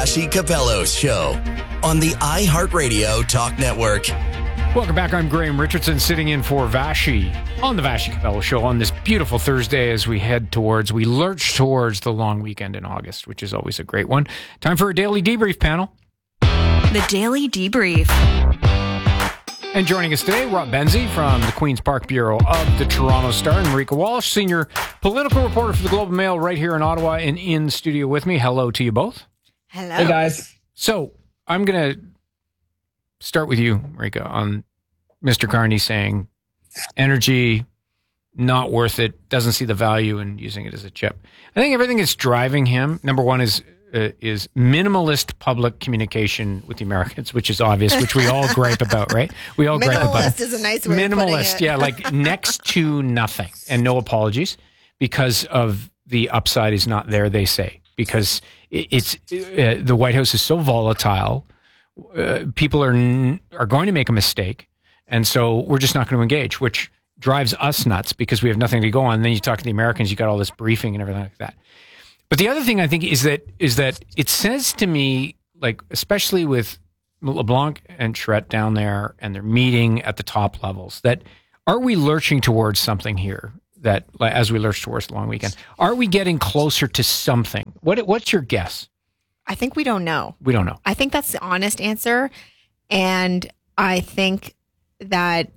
Vassy Capello's show on the iHeartRadio Talk Network. Welcome back. I'm Graham Richardson sitting in for Vassy on the Vassy Capello show on this beautiful Thursday as we lurch towards the long weekend in August, which is always a great one. Time for a daily debrief panel. The Daily Debrief. And joining us today, Rob Benzie from the Queen's Park Bureau of the Toronto Star, and Marika Walsh, senior political reporter for the Globe and Mail right here in Ottawa and in studio with me. Hello to you both. Hello. Hey, guys. So I'm going to start with you, Marika, on Mr. Carney saying energy, not worth it, doesn't see the value in using it as a chip. I think everything that's driving him, number one, is minimalist public communication with the Americans, which is obvious, which we all gripe about, right? We all gripe about. Minimalist is a nice way of putting it. Yeah, like next to nothing and no apologies because of the upside is not there, they say, because the White House is so volatile. People are going to make a mistake, and so we're just not going to engage, which drives us nuts because we have nothing to go on. And then you talk to the Americans, you got all this briefing and everything like that. But the other thing I think is that it says to me, like, especially with LeBlanc and Charette down there and they're meeting at the top levels, that are we lurching towards something here that, as we lurch towards the long weekend, are we getting closer to something? What's your guess? I think we don't know. We don't know. I think that's the honest answer. And I think that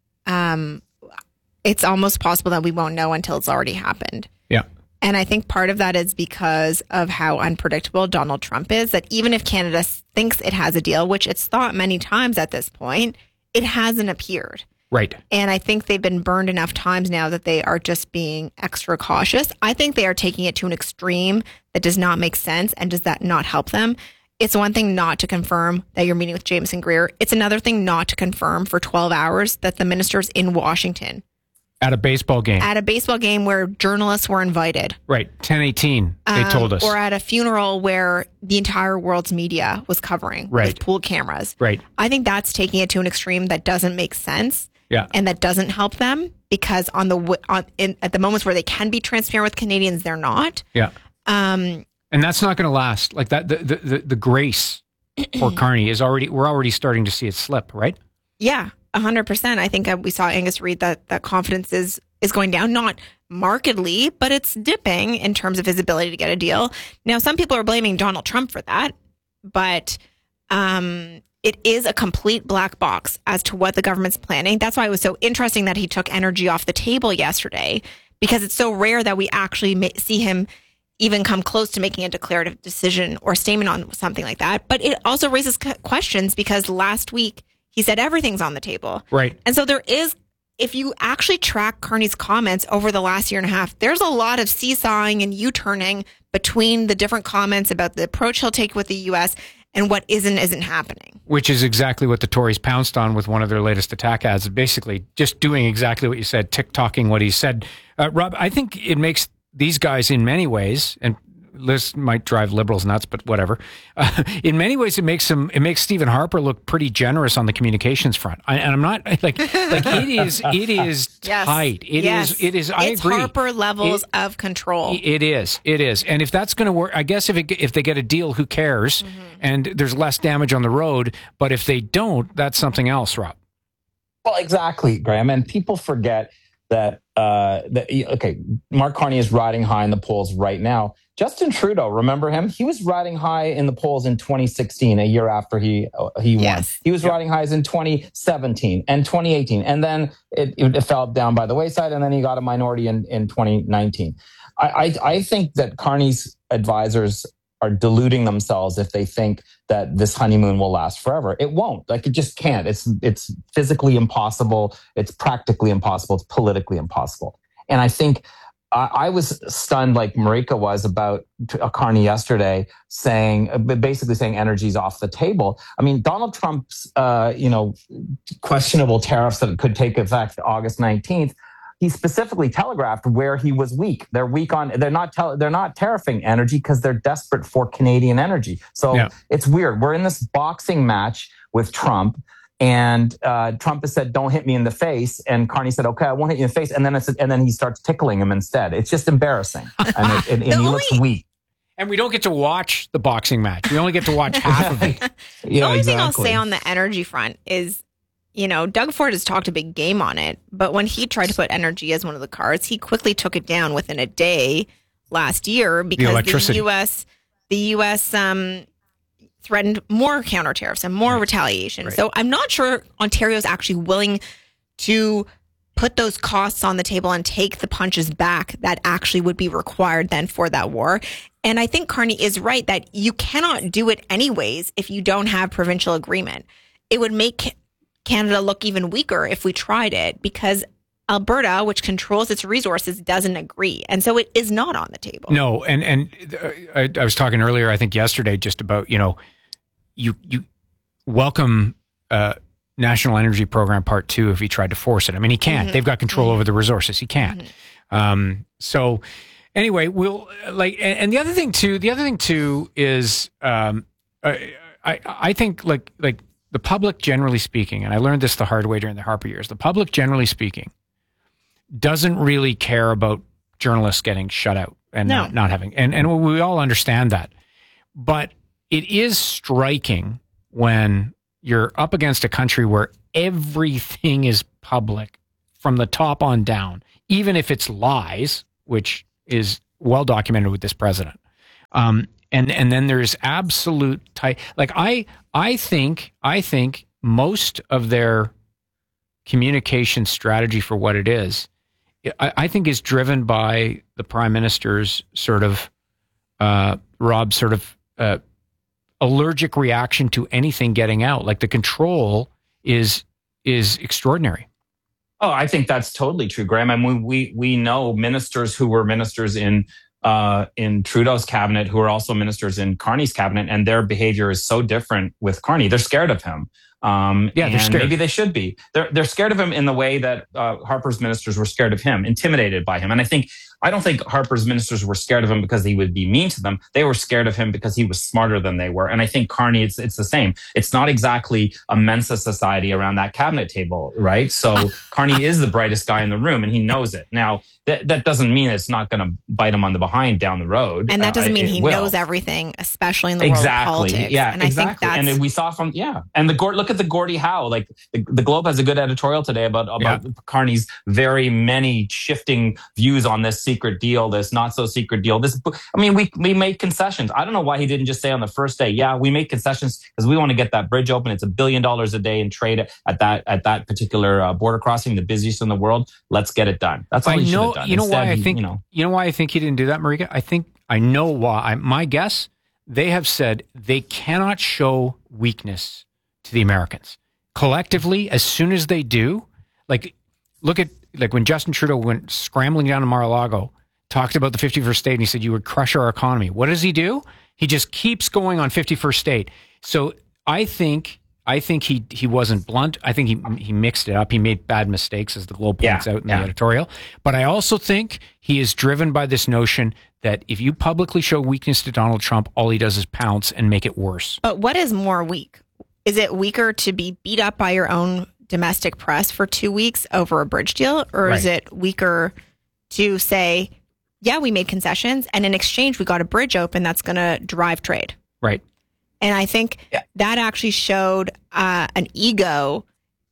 it's almost possible that we won't know until it's already happened. Yeah. And I think part of that is because of how unpredictable Donald Trump is, that even if Canada thinks it has a deal, which it's thought many times at this point, it hasn't appeared. Right. And I think they've been burned enough times now that they are just being extra cautious. I think they are taking it to an extreme that does not make sense. And does that not help them? It's one thing not to confirm that you're meeting with Jameson Greer. It's another thing not to confirm for 12 hours that the minister's in Washington. At a baseball game. At a baseball game where journalists were invited. Right. 10:18, they told us. Or at a funeral where the entire world's media was covering with pooled cameras. Right. I think that's taking it to an extreme that doesn't make sense. Yeah. And that doesn't help them because at the moments where they can be transparent with Canadians, they're not. Yeah. And that's not going to last. Like that, the grace for Carney we're already starting to see it slip, right? Yeah. 100%. I think we saw Angus Reid that confidence is going down, not markedly, but it's dipping in terms of his ability to get a deal. Now, some people are blaming Donald Trump for that, but it is a complete black box as to what the government's planning. That's why it was so interesting that he took energy off the table yesterday, because it's so rare that we actually see him even come close to making a declarative decision or statement on something like that. But it also raises questions because last week, he said everything's on the table. Right. And so there is, if you actually track Carney's comments over the last year and a half, there's a lot of seesawing and U-turning between the different comments about the approach he'll take with the U.S. and what isn't happening. Which is exactly what the Tories pounced on with one of their latest attack ads, basically just doing exactly what you said, tick-tocking what he said. Rob, I think it makes these guys in many ways, and this might drive liberals nuts, but whatever. In many ways, it makes Stephen Harper look pretty generous on the communications front. And I'm not like it is tight. It is. I it's agree. Harper levels of control. It is. And if that's going to work, I guess if they get a deal, who cares? Mm-hmm. And there's less damage on the road. But if they don't, that's something else, Rob. Well, exactly, Graham. And people forget that. Mark Carney is riding high in the polls right now. Justin Trudeau, remember him? He was riding high in the polls in 2016, a year after he won. He was riding highs in 2017 and 2018, and then it fell down by the wayside, and then he got a minority in 2019. I think that Carney's advisors are deluding themselves if they think that this honeymoon will last forever. It won't. Like, it just can't. It's physically impossible. It's practically impossible. It's politically impossible. And I think I was stunned, like Marika was, about Carney yesterday, basically saying energy's off the table. I mean, Donald Trump's, questionable tariffs that could take effect August 19th. He specifically telegraphed where he was weak. They're weak on. They're not tariffing energy because they're desperate for Canadian energy. So It's weird. We're in this boxing match with Trump. And Trump has said, "Don't hit me in the face." And Carney said, "Okay, I won't hit you in the face." And then he starts tickling him instead. It's just embarrassing, and he looks weak. And we don't get to watch the boxing match. We only get to watch half of it. The only thing I'll say on the energy front is, Doug Ford has talked a big game on it, but when he tried to put energy as one of the cards, he quickly took it down within a day last year because the U.S. Threatened more counter tariffs and more retaliation. Right. So I'm not sure Ontario is actually willing to put those costs on the table and take the punches back that actually would be required then for that war. And I think Carney is right that you cannot do it anyways if you don't have provincial agreement. It would make Canada look even weaker if we tried it because Alberta, which controls its resources, doesn't agree. And so it is not on the table. No. And I was talking earlier, I think yesterday, just about, you welcome National Energy Program Part 2 if he tried to force it. I mean, he can't. Mm-hmm. They've got control over the resources. He can't. Mm-hmm. So anyway, we'll and the other thing too is I think like the public generally speaking, and I learned this the hard way during the Harper years, the public generally speaking doesn't really care about journalists getting shut out and not having, and we all understand that. But it is striking when you're up against a country where everything is public from the top on down, even if it's lies, which is well documented with this president. And then there's absolute like I think most of their communication strategy for what it is, I think is driven by the Prime Minister's sort of allergic reaction to anything getting out. Like the control is extraordinary. Oh, I think that's totally true, Graham. And we know ministers who were ministers in Trudeau's cabinet who are also ministers in Carney's cabinet, and their behavior is so different with Carney. They're scared of him. They're scared. Maybe they should be. They're scared of him in the way that Harper's ministers were scared of him, intimidated by him. And I don't think Harper's ministers were scared of him because he would be mean to them. They were scared of him because he was smarter than they were. And I think Carney, it's the same. It's not exactly a Mensa society around that cabinet table, right? So Carney is the brightest guy in the room, and he knows it. Now, that doesn't mean it's not going to bite him on the behind down the road. And that doesn't mean he knows everything, especially in the world of politics. Yeah, and exactly. I think and we saw and look at the Gordie Howe. Like the Globe has a good editorial today about Carney's very many shifting views on this secret deal, this not so secret deal. We made concessions. I don't know why he didn't just say on the first day, we made concessions because we want to get that bridge open. It's $1 billion a day in trade at that particular border crossing, the busiest in the world. Let's get it done. That's all he should have done. You know why I think he didn't do that, Marika? I know why. My guess, they have said they cannot show weakness to the Americans. Collectively, as soon as they do, look at when Justin Trudeau went scrambling down to Mar-a-Lago, talked about the 51st state, and he said you would crush our economy. What does he do? He just keeps going on 51st state. So I think he wasn't blunt. I think he mixed it up. He made bad mistakes, as the Globe points out in the editorial. But I also think he is driven by this notion that if you publicly show weakness to Donald Trump, all he does is pounce and make it worse. But what is more weak? Is it weaker to be beat up by your own domestic press for 2 weeks over a bridge deal? Or is it weaker to say, we made concessions, and in exchange, we got a bridge open that's going to drive trade? Right. And I think that actually showed an ego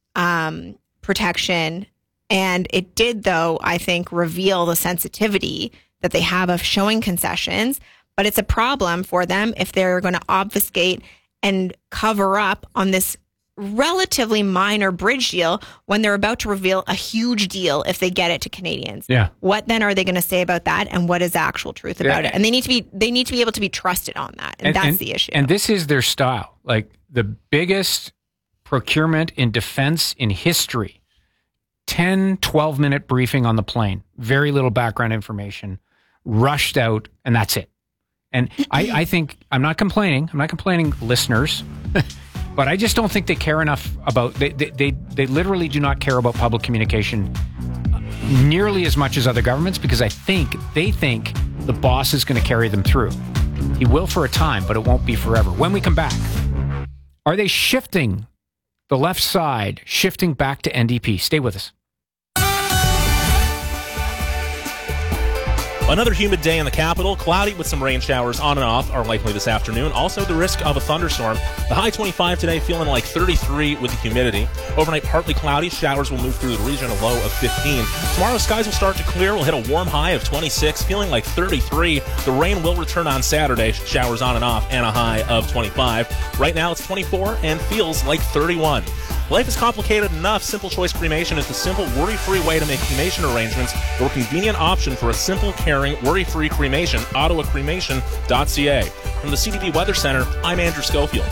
protection. And it did, though, I think, reveal the sensitivity that they have of showing concessions. But it's a problem for them if they're going to obfuscate and cover up on this relatively minor bridge deal when they're about to reveal a huge deal if they get it to Canadians. Yeah. What then are they going to say about that, and what is the actual truth about it? And they need to be able to be trusted on that. And that's the issue. And this is their style. Like the biggest procurement in defense in history. 10, 12-minute briefing on the plane. Very little background information. Rushed out, and that's it. And I think, I'm not complaining, listeners, but I just don't think they care enough about, they literally do not care about public communication nearly as much as other governments, because they think the boss is going to carry them through. He will for a time, but it won't be forever. When we come back, are they shifting the left side, shifting back to NDP? Stay with us. Another humid day in the capital. Cloudy with some rain showers on and off are likely this afternoon. Also, the risk of a thunderstorm. The high 25 today, feeling like 33 with the humidity. Overnight, partly cloudy. Showers will move through the region, a low of 15. Tomorrow, skies will start to clear. We'll hit a warm high of 26, feeling like 33. The rain will return on Saturday. Showers on and off, and a high of 25. Right now, it's 24 and feels like 31. Life is complicated enough. Simple Choice Cremation is the simple, worry-free way to make cremation arrangements. Your convenient option for a simple, caring, worry-free cremation. OttawaCremation.ca. From the CTV Weather Center, I'm Andrew Schofield.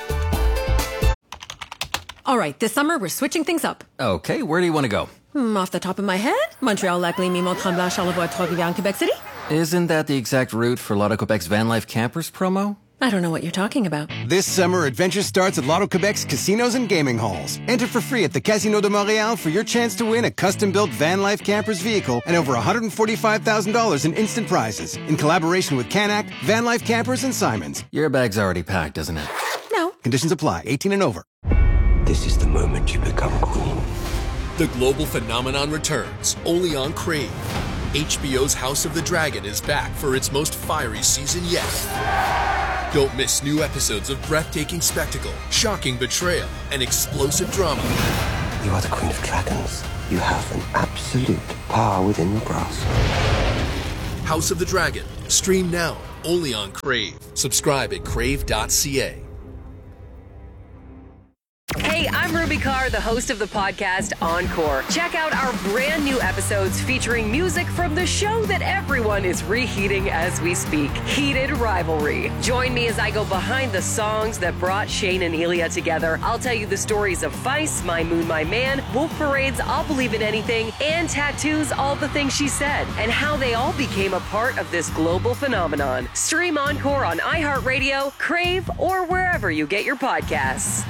All right, this summer we're switching things up. Okay, where do you want to go? Off the top of my head, Montreal, Lac-Lémy, Mont-Tremblant, Charlevoix, Trois-Rivières, Quebec City. Isn't that the exact route for Lotto Quebec's Van Life Campers promo? I don't know what you're talking about. This summer, adventure starts at Lotto Quebec's casinos and gaming halls. Enter for free at the Casino de Montréal for your chance to win a custom-built Van Life Campers vehicle and over $145,000 in instant prizes. In collaboration with Canac, Van Life Campers, and Simons. Your bag's already packed, isn't it? No. Conditions apply. 18 and over. This is the moment you become queen. The global phenomenon returns, only on Crave. HBO's House of the Dragon is back for its most fiery season yet. Don't miss new episodes of breathtaking spectacle, shocking betrayal, and explosive drama. You are the Queen of Dragons. You have an absolute power within your grasp. House of the Dragon. Stream now, only on Crave. Subscribe at crave.ca. Hey, I'm Ruby Carr, the host of the podcast Encore. Check out our brand new episodes featuring music from the show that everyone is reheating as we speak, Heated Rivalry. Join me as I go behind the songs that brought Shane and Ilya together. I'll tell you the stories of Vice, My Moon, My Man, Wolf Parade's I'll Believe in Anything, and Tattoo's All the Things She Said, and how they all became a part of this global phenomenon. Stream Encore on iHeartRadio, Crave, or wherever you get your podcasts.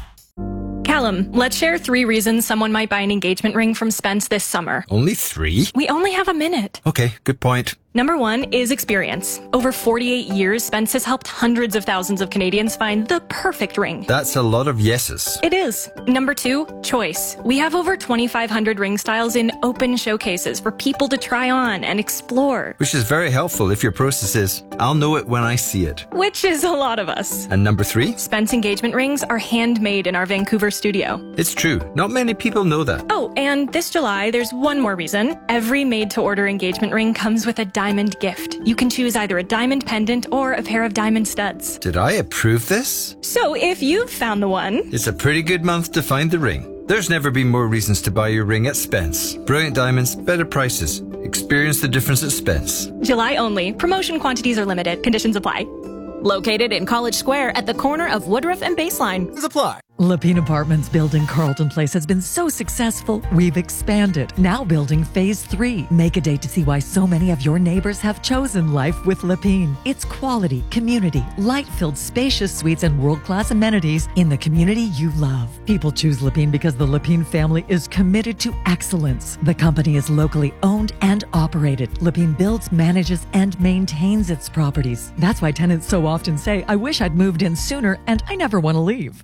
Callum, let's share 3 reasons someone might buy an engagement ring from Spence this summer. Only 3? We only have a minute. Okay, good point. Number 1 is experience. Over 48 years, Spence has helped hundreds of thousands of Canadians find the perfect ring. That's a lot of yeses. It is. Number 2, choice. We have over 2,500 ring styles in open showcases for people to try on and explore. Which is very helpful if your process is, I'll know it when I see it. Which is a lot of us. And number 3? Spence engagement rings are handmade in our Vancouver studio. It's true. Not many people know that. Oh, and this July, there's one more reason. Every made-to-order engagement ring comes with a diamond gift. You can choose either a diamond pendant or a pair of diamond studs. Did I approve this? So if you've found the one... It's a pretty good month to find the ring. There's never been more reasons to buy your ring at Spence. Brilliant diamonds, better prices. Experience the difference at Spence. July only. Promotion quantities are limited. Conditions apply. Located in College Square at the corner of Woodruff and Baseline. Does apply. Lapine Apartments building Carlton Place has been so successful, we've expanded. Now building Phase 3. Make a date to see why so many of your neighbors have chosen life with Lapine. It's quality, community, light-filled, spacious suites and world-class amenities in the community you love. People choose Lapine because the Lapine family is committed to excellence. The company is locally owned and operated. Lapine builds, manages, and maintains its properties. That's why tenants so often say, I wish I'd moved in sooner and I never want to leave.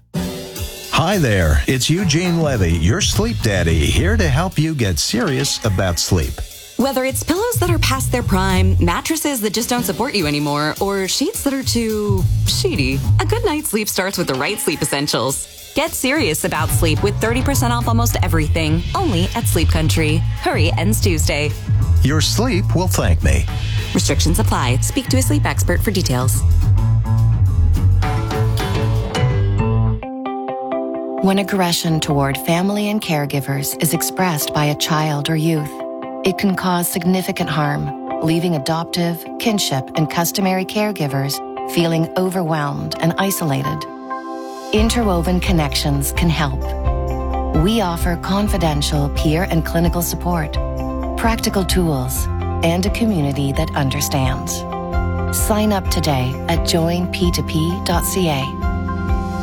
Hi there, it's Eugene Levy, your sleep daddy, here to help you get serious about sleep. Whether it's pillows that are past their prime, mattresses that just don't support you anymore, or sheets that are too sheety, a good night's sleep starts with the right sleep essentials. Get serious about sleep with 30% off almost everything, only at Sleep Country. Hurry, ends Tuesday. Your sleep will thank me. Restrictions apply. Speak to a sleep expert for details. When aggression toward family and caregivers is expressed by a child or youth, it can cause significant harm, leaving adoptive, kinship, and customary caregivers feeling overwhelmed and isolated. Interwoven Connections can help. We offer confidential peer and clinical support, practical tools, and a community that understands. Sign up today at joinp2p.ca.